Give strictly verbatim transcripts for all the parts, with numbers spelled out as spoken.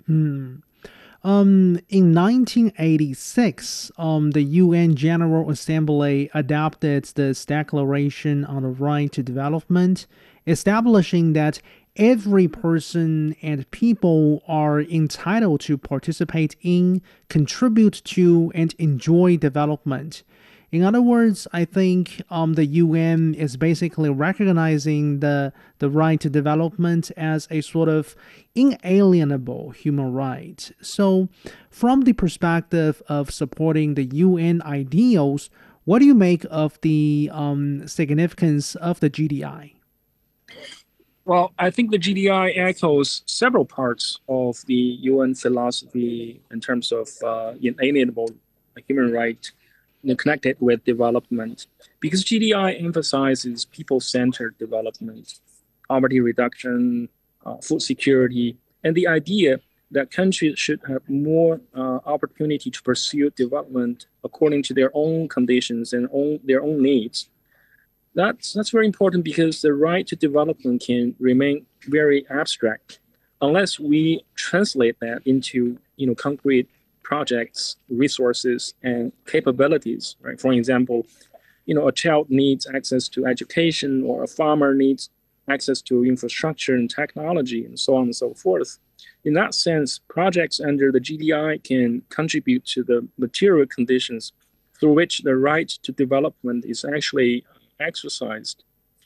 Hmm. Um, in nineteen eighty-six, um, the U N General Assembly adopted this Declaration on the Right to Development, establishing that every person and people are entitled to participate in, contribute to, and enjoy development. In other words, I think um, the U N is basically recognizing the the right to development as a sort of inalienable human right. So, from the perspective of supporting the U N ideals, what do you make of the um, significance of the G D I? Well, I think the G D I echoes several parts of the U N philosophy in terms of uh, inalienable human right, you know, connected with development, because G D I emphasizes people-centered development, poverty reduction, uh, food security, and the idea that countries should have more uh, opportunity to pursue development according to their own conditions and own, their own needs. That's that's very important because the right to development can remain very abstract unless we translate that into you know concrete projects, resources, and capabilities. Right. For example, you know a child needs access to education, or a farmer needs access to infrastructure and technology, and so on and so forth. In that sense, projects under the G D I can contribute to the material conditions through which the right to development is actually exercised.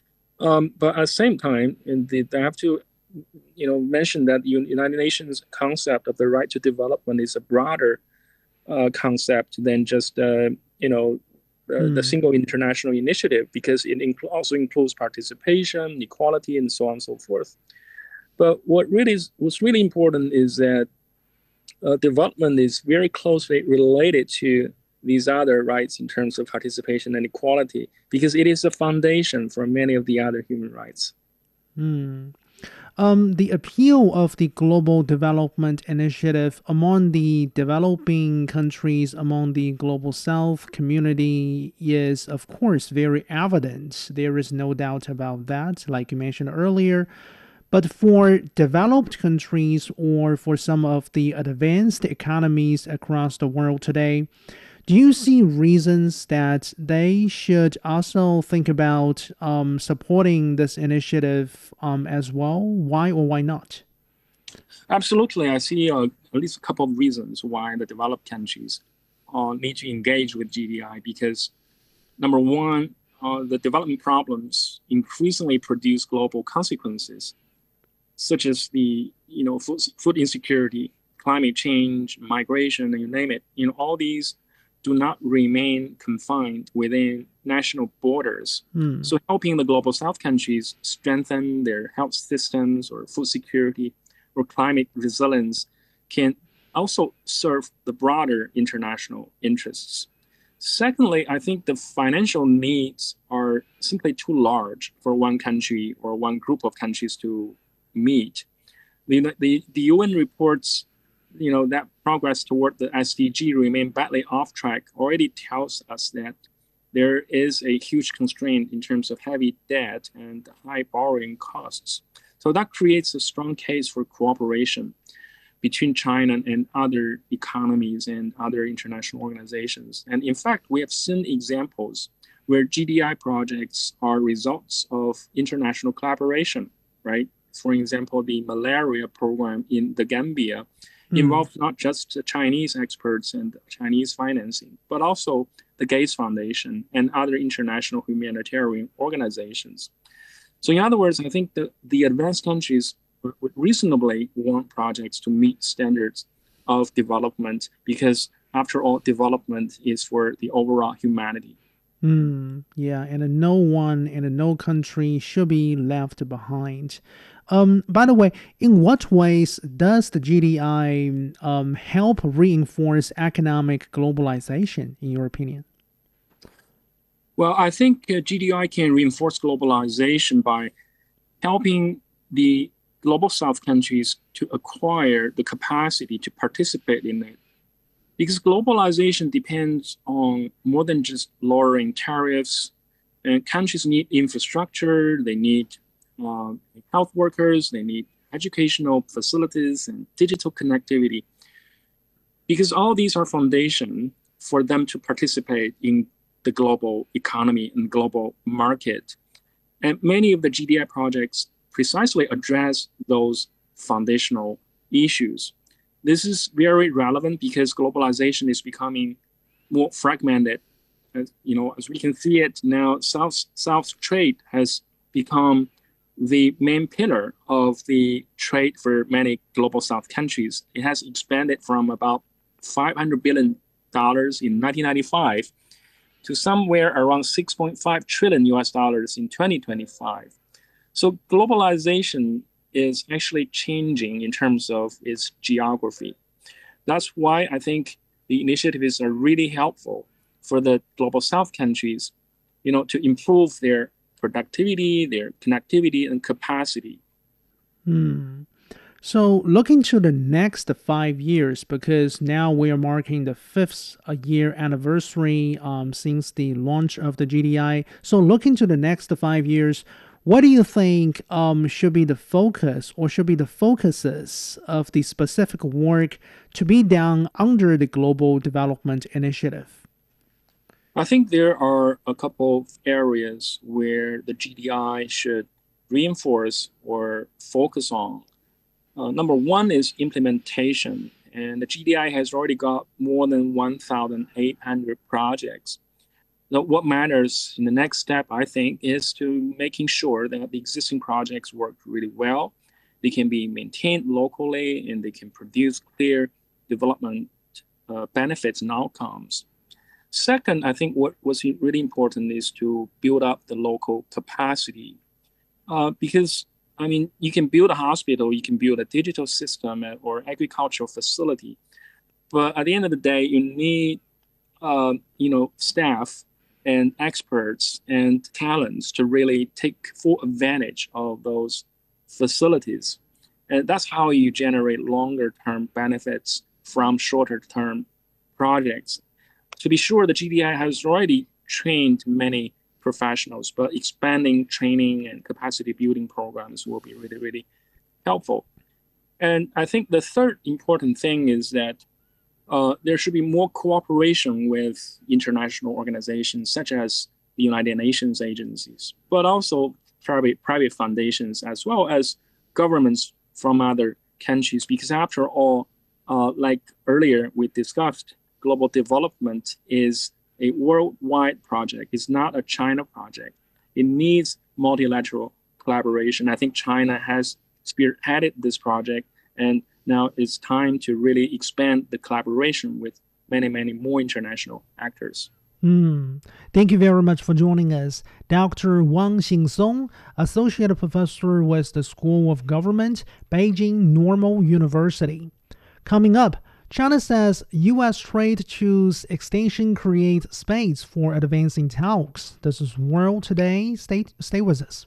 Um, but at the same time, in the, I have to, you know, mention that the United Nations concept of the right to development is a broader uh, concept than just, uh, you know, uh, the Hmm. single international initiative, because it incl- also includes participation, equality, and so on and so forth. But what really is what's really important is that uh, development is very closely related to these other rights in terms of participation and equality, because it is the foundation for many of the other human rights. Hmm. Um, the appeal of the Global Development Initiative among the developing countries, among the global south community, is, of course, very evident. There is no doubt about that, like you mentioned earlier. But for developed countries or for some of the advanced economies across the world today, do you see reasons that they should also think about um, supporting this initiative um, as well? Why or why not? Absolutely, I see uh, at least a couple of reasons why the developed countries uh, need to engage with G D I. Because number one, uh, the development problems increasingly produce global consequences, such as the you know food, food insecurity, climate change, migration, and you name it. You know, all these do not remain confined within national borders. Hmm. So, helping the global South countries strengthen their health systems, or food security, or climate resilience can also serve the broader international interests. Secondly, I think the financial needs are simply too large for one country or one group of countries to meet. The, the, the U N reports, you know, that progress toward the S D G remain badly off track already tells us that there is a huge constraint in terms of heavy debt and high borrowing costs. So that creates a strong case for cooperation between China and other economies and other international organizations. And in fact, we have seen examples where G D I projects are results of international collaboration, right? For example, the malaria program in the Gambia Hmm. involved not just Chinese experts and Chinese financing, but also the Gates Foundation and other international humanitarian organizations. So, in other words, I think that the advanced countries would reasonably want projects to meet standards of development, because, after all, development is for the overall humanity. Hmm. Yeah, and no one and no country should be left behind. Um, by the way, in what ways does the G D I um, help reinforce economic globalization, in your opinion? Well, I think uh, G D I can reinforce globalization by helping the global South countries to acquire the capacity to participate in it. Because globalization depends on more than just lowering tariffs. And countries need infrastructure, they need uh, health workers, they need educational facilities and digital connectivity, because all these are foundation for them to participate in the global economy and global market. And many of the G D I projects precisely address those foundational issues. This is very relevant because globalization is becoming more fragmented. As, you know, as we can see it now, South South trade has become the main pillar of the trade for many global South countries. It has expanded from about five hundred billion dollars in nineteen ninety-five to somewhere around six point five trillion U S dollars in twenty twenty-five. So globalization is actually changing in terms of its geography. That's why I think the initiatives are really helpful for the global South countries, you know, to improve their productivity, their connectivity, and capacity. Hmm. So looking to the next five years, because now we are marking the fifth year anniversary um, since the launch of the G D I. So looking to the next five years, what do you think um, should be the focus or should be the focuses of the specific work to be done under the Global Development Initiative? I think there are a couple of areas where the G D I should reinforce or focus on. Uh, number one is implementation, and the G D I has already got more than one thousand eight hundred projects. Now, what matters in the next step, I think, is to making sure that the existing projects work really well. They can be maintained locally, and they can produce clear development uh, benefits and outcomes. Second, I think what was really important is to build up the local capacity, uh, because I mean, you can build a hospital, you can build a digital system or agricultural facility, but at the end of the day, you need, uh, you know, staff and experts and talents to really take full advantage of those facilities. And that's how you generate longer-term benefits from shorter-term projects. To be sure, the G D I has already trained many professionals, but expanding training and capacity building programs will be really, really helpful. And I think the third important thing is that uh, there should be more cooperation with international organizations such as the United Nations agencies, but also private, private foundations as well as governments from other countries, because after all, uh, like earlier we discussed, global development is a worldwide project. It's not a China project. It needs multilateral collaboration. I think China has spearheaded this project, and now it's time to really expand the collaboration with many, many more international actors. Mm. Thank you very much for joining us. Doctor Wang Xingsong, Associate Professor with the School of Government, Beijing Normal University. Coming up, China says U S trade choose extension creates space for advancing talks. This is World Today. Stay, stay with us.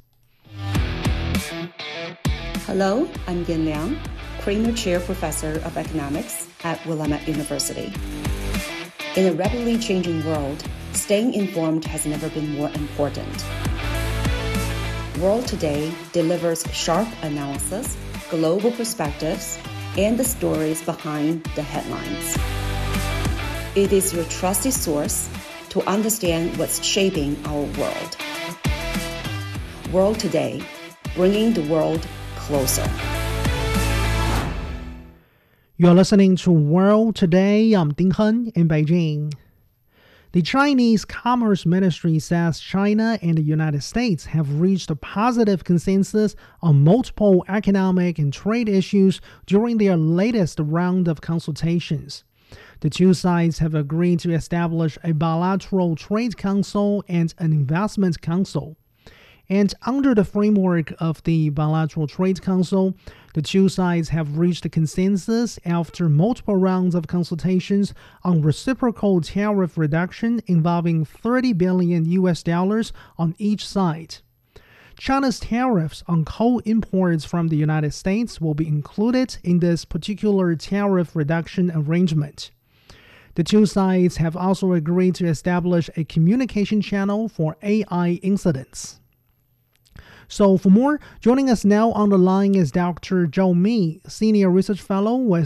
Hello, I'm Yan Liang, Kramer Chair Professor of Economics at Willamette University. In a rapidly changing world, staying informed has never been more important. World Today delivers sharp analysis, global perspectives, and the stories behind the headlines. It is your trusted source to understand what's shaping our world. World Today, bringing the world closer. You're listening to World Today. I'm Ding Hen in Beijing. The Chinese Commerce Ministry says China and the United States have reached a positive consensus on multiple economic and trade issues during their latest round of consultations. The two sides have agreed to establish a bilateral trade council and an investment council. And under the framework of the Bilateral Trade Council, the two sides have reached a consensus after multiple rounds of consultations on reciprocal tariff reduction involving thirty billion U S dollars on each side. China's tariffs on coal imports from the United States will be included in this particular tariff reduction arrangement. The two sides have also agreed to establish a communication channel for A I incidents. So for more, joining us now on the line is Doctor Zhou Mi, Senior Research Fellow with